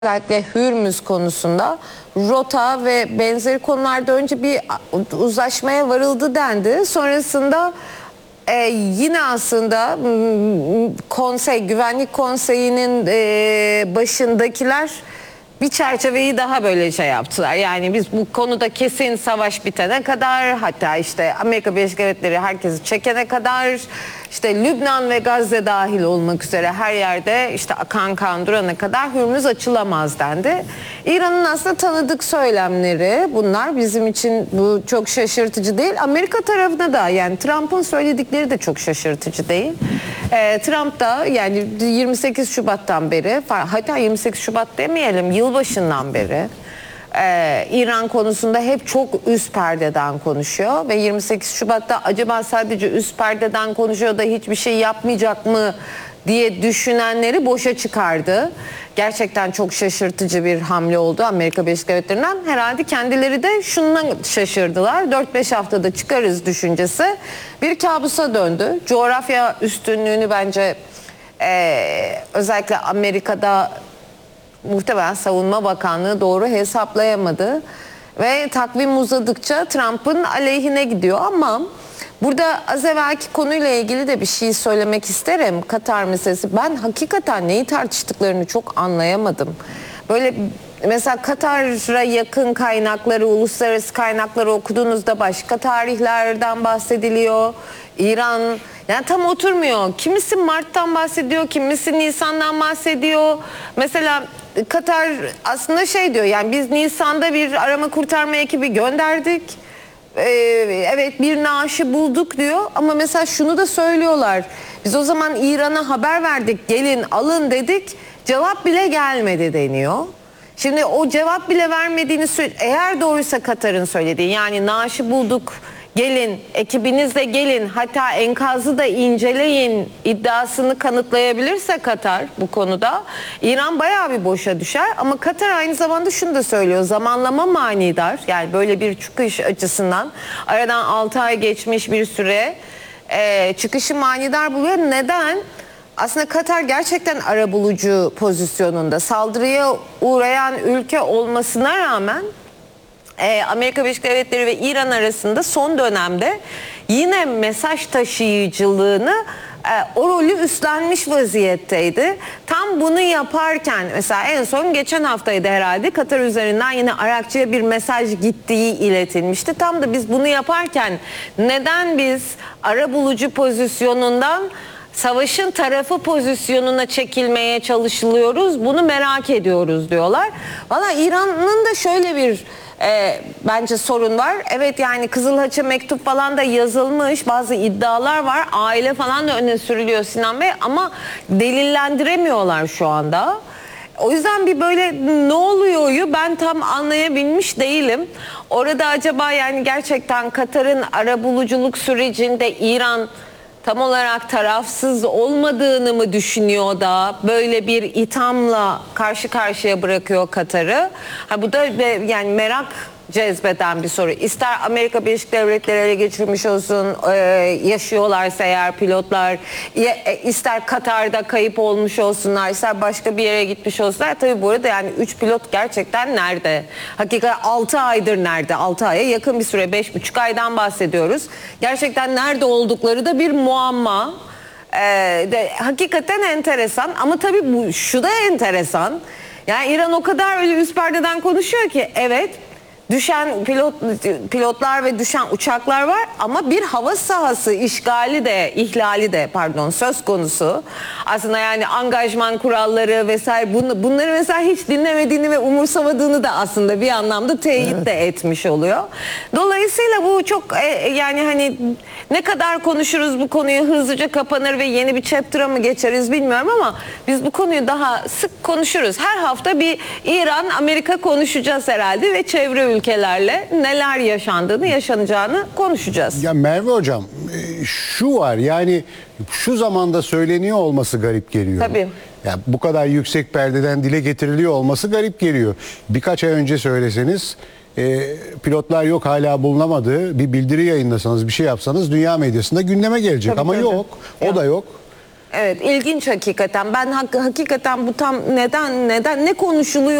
Özellikle Hürmüz konusunda rota ve benzeri konularda önce bir uzlaşmaya varıldı dendi. Sonrasında yine aslında Güvenlik Konseyi'nin başındakiler bir çerçeveyi daha böyle şey yaptılar. Yani biz bu konuda kesin savaş bitene kadar, hatta işte Amerika Birleşik Devletleri herkesi çekene kadar, işte Lübnan ve Gazze dahil olmak üzere her yerde işte akan kan durana kadar Hürmüz açılamaz dendi. İran'ın aslında tanıdık söylemleri bunlar, bizim için bu çok şaşırtıcı değil. Amerika tarafına da, yani Trump'ın söyledikleri de çok şaşırtıcı değil. Trump da yani 28 Şubat'tan beri, hatta 28 Şubat demeyelim, yılbaşından beri İran konusunda hep çok üst perdeden konuşuyor ve 28 Şubat'ta acaba sadece üst perdeden konuşuyor da hiçbir şey yapmayacak mı diye düşünenleri boşa çıkardı. Gerçekten çok şaşırtıcı bir hamle oldu Amerika Birleşik Devletleri'nden. Herhalde kendileri de şundan şaşırdılar. 4-5 haftada çıkarız düşüncesi bir kabusa döndü. Coğrafya üstünlüğünü bence özellikle Amerika'da muhtemelen Savunma Bakanlığı doğru hesaplayamadı. Ve takvim uzadıkça Trump'ın aleyhine gidiyor. Ama burada az evvelki konuyla ilgili de bir şey söylemek isterim. Katar meselesi. Ben hakikaten neyi tartıştıklarını çok anlayamadım. Böyle mesela Katar'a yakın kaynakları, uluslararası kaynakları okuduğunuzda başka tarihlerden bahsediliyor. İran yani tam oturmuyor. Kimisi Mart'tan bahsediyor, kimisi Nisan'dan bahsediyor. Mesela Katar aslında şey diyor, yani biz Nisan'da bir arama kurtarma ekibi gönderdik. Evet, bir naaşı bulduk diyor ama mesela şunu da söylüyorlar. Biz o zaman İran'a haber verdik, gelin alın dedik, cevap bile gelmedi deniyor. Şimdi o cevap bile vermediğini, eğer doğruysa Katar'ın söylediği, yani naaşı bulduk, gelin, ekibinizle gelin, hatta enkazı da inceleyin iddiasını kanıtlayabilirse Katar bu konuda, İran bayağı bir boşa düşer. Ama Katar aynı zamanda şunu da söylüyor, zamanlama manidar, yani böyle bir çıkış açısından aradan 6 ay geçmiş bir süre, çıkışı manidar buluyor. Neden? Aslında Katar gerçekten arabulucu pozisyonunda, saldırıya uğrayan ülke olmasına rağmen Amerika Birleşik Devletleri ve İran arasında son dönemde yine mesaj taşıyıcılığını, o rolü üstlenmiş vaziyetteydi. Tam bunu yaparken, mesela en son geçen haftaydı herhalde, Katar üzerinden yine Arakçı'ya bir mesaj gittiği iletilmişti. Tam da biz bunu yaparken neden biz arabulucu pozisyonundan savaşın tarafı pozisyonuna çekilmeye çalışılıyoruz, bunu merak ediyoruz diyorlar. Valla İran'ın da şöyle bir bence sorun var. Evet, yani Kızıl Haç'a mektup falan da yazılmış, bazı iddialar var. Aile falan da öne sürülüyor Sinan Bey, ama delillendiremiyorlar şu anda. O yüzden bir böyle ne oluyor'yu ben tam anlayabilmiş değilim. Orada acaba yani gerçekten Katar'ın arabuluculuk sürecinde İran tam olarak tarafsız olmadığını mı düşünüyor da böyle bir ithamla karşı karşıya bırakıyor Katar'ı? Bu da yani merak cezbeden bir soru. İster Amerika Birleşik Devletleri ele geçirmiş olsun, yaşıyorlarsa eğer pilotlar, ister Katar'da kayıp olmuş olsunlar, ister başka bir yere gitmiş olsunlar. Tabii bu arada yani 3 pilot gerçekten nerede? Hakikaten 6 aydır nerede? 6 aya yakın bir süre, 5,5 aydan bahsediyoruz. Gerçekten nerede oldukları da bir muamma. Hakikaten enteresan, ama tabii şu da enteresan. Yani İran o kadar öyle üst perdeden konuşuyor ki, evet, düşen pilotlar ve düşen uçaklar var ama bir hava sahası ihlali de söz konusu. Aslında yani angajman kuralları vesaire, bunları mesela hiç dinlemediğini ve umursamadığını da aslında bir anlamda teyit de etmiş oluyor. Dolayısıyla bu çok yani hani ne kadar konuşuruz bu konuyu, hızlıca kapanır ve yeni bir chapter'a mı geçeriz bilmiyorum, ama biz bu konuyu daha sık konuşuruz. Her hafta bir İran-Amerika konuşacağız herhalde ve çevre ülkelerle neler yaşandığını, yaşanacağını konuşacağız. Ya Merve Hocam, şu var, yani şu zamanda söyleniyor olması garip geliyor. Tabii. Ya bu kadar yüksek perdeden dile getiriliyor olması garip geliyor. Birkaç ay önce söyleseniz, pilotlar yok, hala bulunamadı, bir bildiri yayınlasanız, bir şey yapsanız dünya medyasında gündeme gelecek. Tabii, ama tabii. yok, o da yok. Evet, ilginç hakikaten. Ben hakikaten bu tam neden ne konuşuluyor